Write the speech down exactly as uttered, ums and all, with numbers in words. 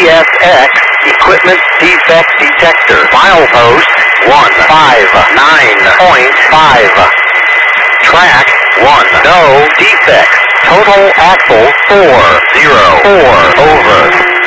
S X Equipment Defect Detector. Milepost one five nine point five. Track one. No defects. Total axle four zero four over.